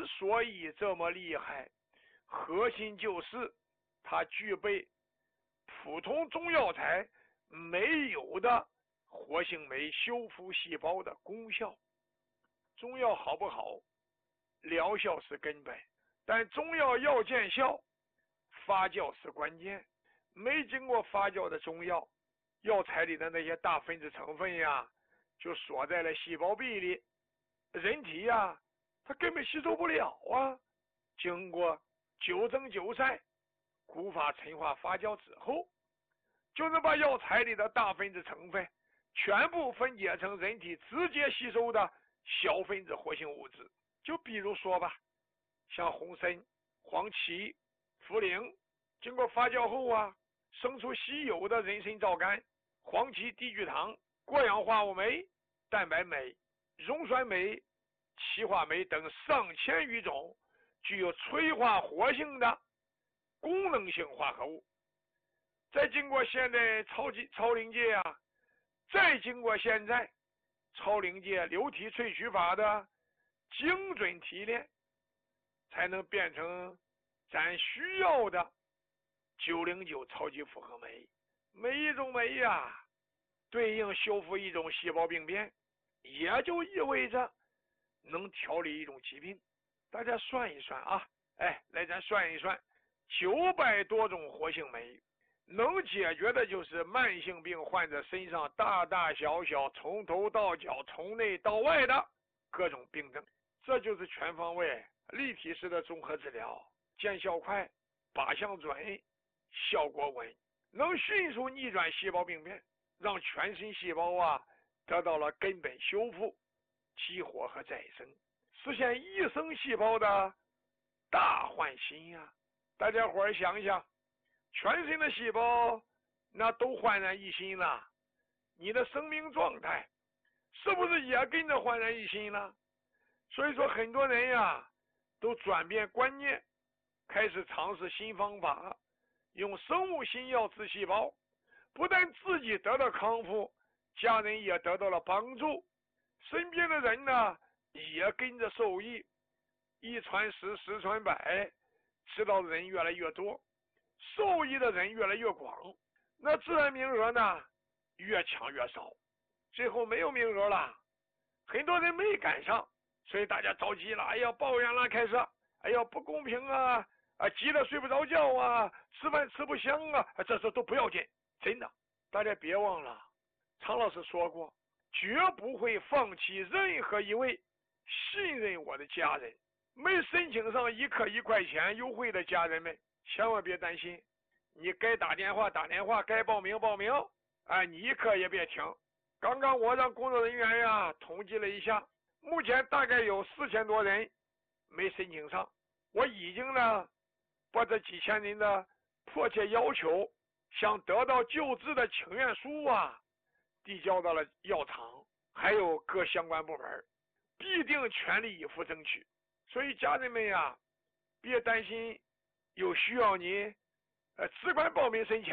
所以这么厉害，核心就是它具备普通中药材没有的活性酶修复细胞的功效。中药好不好，疗效是根本，但中药要见效，发酵是关键。没经过发酵的中药，药材里的那些大分子成分呀，就锁在了细胞壁里，人体呀，它根本吸收不了啊。经过九蒸九晒、古法陈化发酵之后，就能把药材里的大分子成分全部分解成人体直接吸收的小分子活性物质。就比如说吧，像红参、黄芪、茯苓，经过发酵后啊，生出稀有的人参皂苷、黄芪低聚糖、过氧化物酶、蛋白酶、溶酸酶、歧化酶等上千余种具有催化活性的功能性化合物。再经过现在超临界啊，再经过现在超临界流体萃取法的精准提炼，才能变成咱需要的909超级复合酶。每一种酶呀，对应修复一种细胞病变，也就意味着能调理一种疾病。大家算一算啊，来咱算一算，900多种活性酶能解决的就是慢性病患者身上大大小小从头到脚从内到外的各种病症。这就是全方位立体式的综合治疗，见效快，靶向准，效果稳，能迅速逆转细胞病变，让全身细胞啊得到了根本修复、激活和再生，实现一生细胞的大换新呀。大家伙儿想想，全身的细胞那都焕然一新了，你的生命状态是不是也跟着焕然一新了？所以说很多人呀都转变观念，开始尝试新方法，用生物新药治细胞，不但自己得到康复，家人也得到了帮助，身边的人呢也跟着受益，一传十，十传百，知道的人越来越多，受益的人越来越广，那自然名额呢越抢越少，最后没有名额了，很多人没赶上，所以大家着急了，哎呀抱怨了，开始哎呀不公平啊，急得睡不着觉啊，吃饭吃不香啊，这都不要紧，真的，大家别忘了常老师说过，绝不会放弃任何一位信任我的家人。没申请上1克1块钱优惠的家人们，千万别担心，你该打电话打电话，该报名报名，你1克也别停。刚刚我让工作人员呀统计了一下，目前大概有4000多人没申请上，我已经呢把这几千人的迫切要求，想得到救治的请愿书啊递交到了药厂还有各相关部门，必定全力以赴争取。所以家人们呀，别担心，有需要你只管报名申请。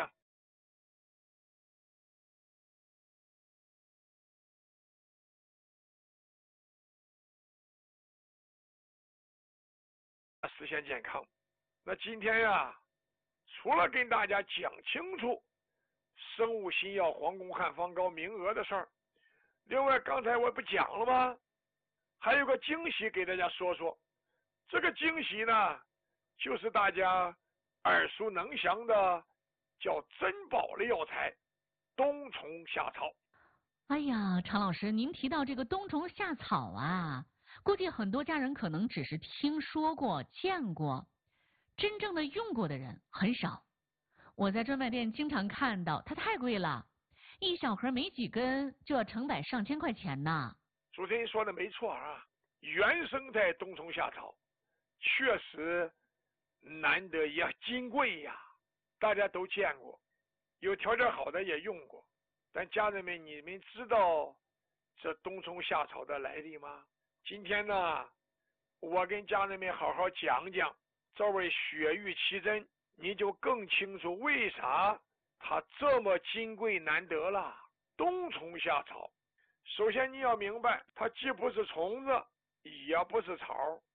实现健康。那今天呀，除了跟大家讲清楚生物新药黄宫汉方膏名额的事儿，另外刚才我不讲了吗？还有个惊喜给大家说说。这个惊喜呢，就是大家耳熟能详的叫珍宝类药材冬虫夏草。 哎呀，常老师，您提到这个冬虫夏草啊，估计很多家人可能只是听说过、见过，真正的用过的人很少。我在专卖店经常看到，它太贵了，一小盒没几根就要成百上千块钱呢。 主持人说的没错啊，原生态冬虫夏草确实难得也金贵呀，大家都见过，有条件好的也用过，但家人们，你们知道这冬虫夏草的来历吗？今天呢，我跟家人们好好讲讲，这位雪域奇珍，你就更清楚为啥它这么金贵难得了。冬虫夏草，首先你要明白，它既不是虫子，也不是草，